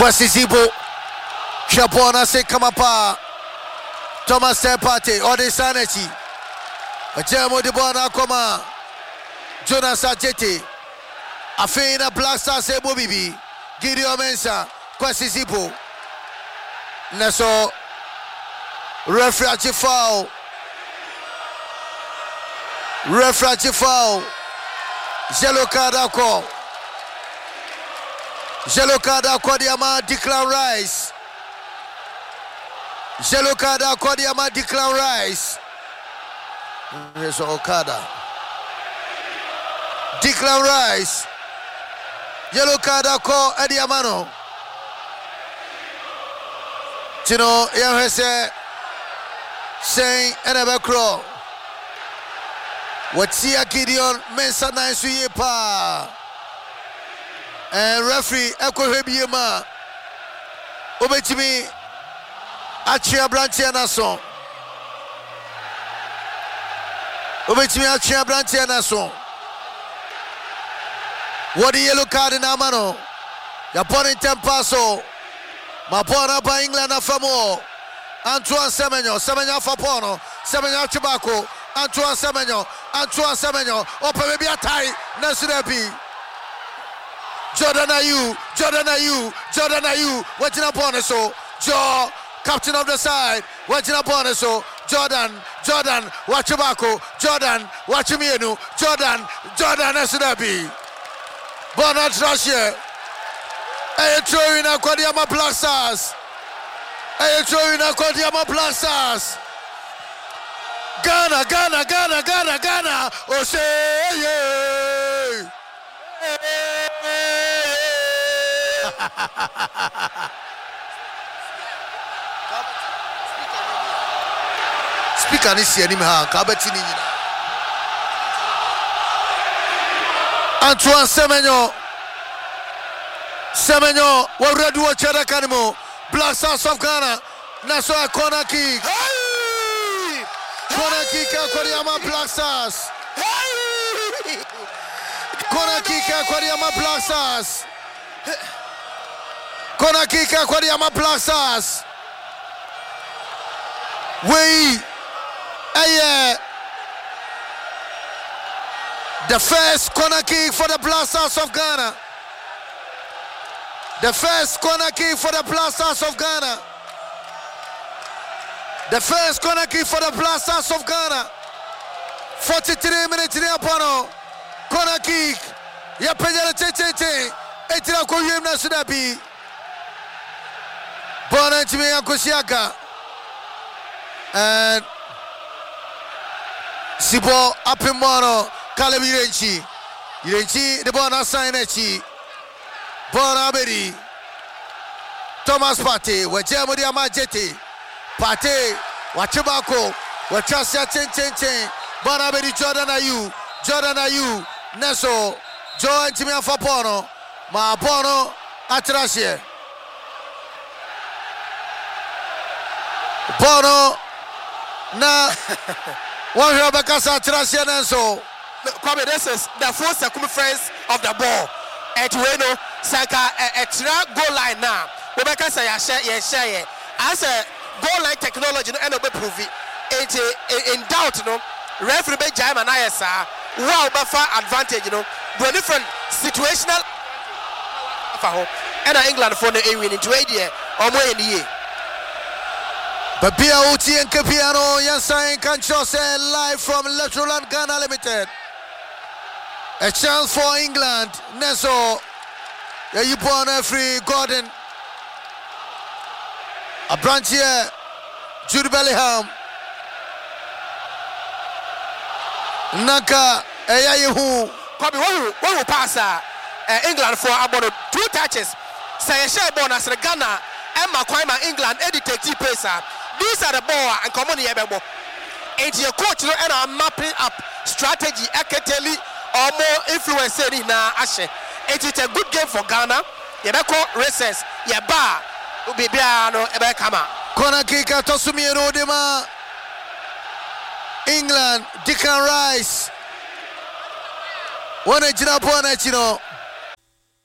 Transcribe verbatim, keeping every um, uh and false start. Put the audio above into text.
Kwesi Zibo. Shabona se kamapa. Thomas Tempate. Ode Sanechi. Ajemo de bona koma. Jonas Ajete. Afina Blaster Sebo Bibi. Gideon Mensah. Kwesi Zibo. Neso. Referee foul. Referee foul. Yellow card ako. Yellow card ako diama Declan Rice. Yellow card ako diama Declan Rice. Yes, Okada. Declan Rice. Yellow card ako Ediamano. Tino yahese saying enebekro. Watia Gideon Mensah na suye pa. And referee Ekohebiema. Obetimi Achia Brantia Nason. Obetimi Achia Brantia Nason. What the yellow card in Amano? Yapon in Tempaso. Mapona pa England afamo. Antoine Semenyo. Semenyo Fapono. Semenyo Chibako. Antoine Semenyo. Antoine Semenyo. Open maybe a tie. Nasurepi. Jordan Ayew. Jordan Ayew. Jordan Ayew. Watching upon us so. Joe. Captain of the side. Watching upon us so. Jordan. Jordan. Watch Chibako. Jordan. Watch Mienu. Jordan. Jordan Nasurepi. Bernard Russia. Hey, throwing a Kodiama Black Stars. Hey, throwing a Kodiama Black Stars. Ghana, Ghana, Ghana, Ghana, Ghana. Oh, say, yeah. Speaker is here, Nimha, Kabatini. Antoine Semenyo. Semenyo, what red do a cheddar canimo? Black Stars of Ghana. Naso a corner kick. Hey! Corner kick, Kodiama Black Stars. Hey! Corner kick, Kodiama Black Stars. Corner kick, Kodiama Black Stars. We, eh, the first corner kick for the Black Stars of Ghana. The first corner kick for the Black Stars of Ghana. The first corner kick for the Black Stars of Ghana. forty-three minutes in the Apano. Corner kick. Ya penjara tete. Etira ko yem na sudabi. Bona ntimi yakusiaka. And Sibo apimono Kalebi Renchi. Renchi the bona sign echi. Bona Abedi. Thomas Partey. Wajemo di Amajete. Partey. Wachibako. Wachasia chen chen chen. Bona Abedi Jordan Ayew. Jordan Ayew. Neso. Joe ntimi afapono. Ma pono atrashe. Bono na one Rebecca Satrasian and so. This is the full circumference of the ball. And we know, Saka a track goal line now. Rebecca say, I share, yes, share. As a goal line technology, no, be prove it. In doubt, no, referee be jam and I S R. Wow, buffer advantage, you know, the different situational. And England for the A win into a year or more in the year. But P O T and Capiano, Yansain Cancho say live from Electroland Ghana Limited. A chance for England. Neso. Yeah, you born a free Gordon. A branch here. Jude Bellingham. Naka. Eyayehu. Kobe, what will pass England for about two touches? Say a share bonus Ghana. Emma Kwaima England edited T Pesa. These are the ball and common yebebo. And your coach and I'm mapping up strategy academy or more influence in Ashe. It is a good game for Ghana. Yebeko races, Yaba, Ubibiano, Ebekama. Corner kick at Tosumiro Dema. England, Declan Rice. One edge up, one edge, you know.